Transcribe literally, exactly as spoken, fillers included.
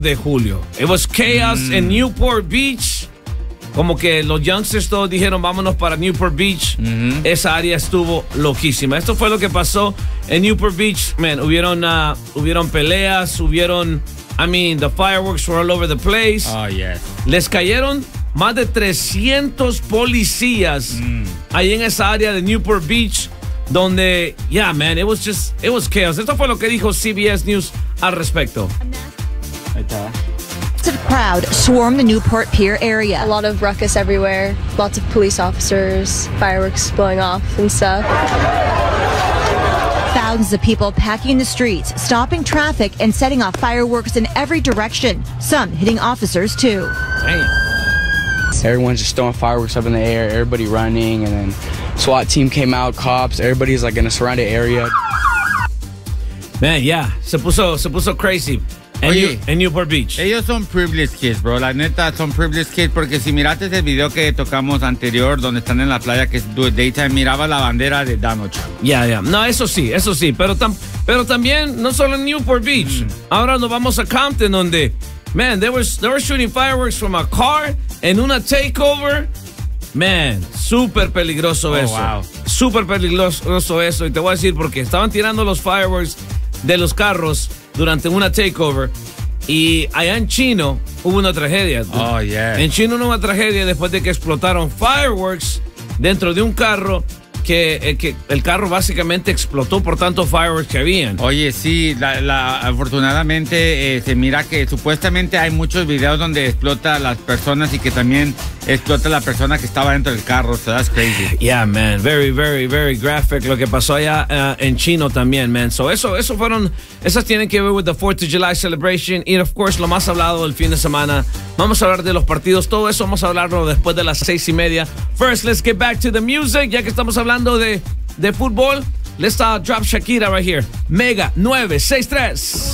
de julio. It was chaos mm. in Newport Beach. Como que los youngsters todos dijeron, vámonos para Newport Beach. Mm-hmm. Esa área estuvo loquísima. Esto fue lo que pasó en Newport Beach. Man, hubieron, uh, hubieron peleas, hubieron... I mean, the fireworks were all over the place. Oh, yes. Les cayeron más de trescientos policías mm. ahí en esa área de Newport Beach, donde, yeah, man, it was just, it was chaos. Esto fue lo que dijo C B S News al respecto. Ahí está. A crowd swarmed the Newport Pier area. A lot of ruckus everywhere, lots of police officers, fireworks blowing off and stuff. Thousands of people packing the streets, stopping traffic and setting off fireworks in every direction, some hitting officers too. Damn. Everyone's just throwing fireworks up in the air, everybody running, and then SWAT team came out, cops, everybody's like in a surrounded area. Man, yeah, se puso, se puso crazy. En, Oye, New, en Newport Beach. Ellos son privileged kids, bro. La neta, son privileged kids porque si miraste el video que tocamos anterior, donde están en la playa, que es daytime, miraba la bandera de Donald Trump. Ya, yeah, ya. Yeah. No, eso sí, eso sí. Pero, tam, pero también, no solo en Newport Beach. Mm. Ahora nos vamos a Compton, donde, man, they were, they were shooting fireworks from a car en una takeover. Man, súper peligroso oh, eso. Wow. Súper peligroso eso. Y te voy a decir porque estaban tirando los fireworks de los carros durante una takeover y allá en Chino hubo una tragedia. Oh, yeah. En Chino hubo una tragedia después de que explotaron fireworks dentro de un carro que, eh, que el carro básicamente explotó por tantos fireworks que habían. Oye, sí, la, la, afortunadamente eh, se mira que supuestamente hay muchos videos donde explota a las personas y que también explota a la persona que estaba dentro del carro. So that's crazy. Yeah, man. Very, very, very graphic lo que pasó allá uh, en Chino también, man. So eso, eso fueron, esas tienen que ver with the fourth of July celebration y, of course, lo más hablado del fin de semana. Vamos a hablar de los partidos. Todo eso vamos a hablarlo después de las seis y media. First, let's get back to the music. Ya que estamos hablando de, de fútbol, let's uh, drop Shakira right here. Mega nueve seis tres.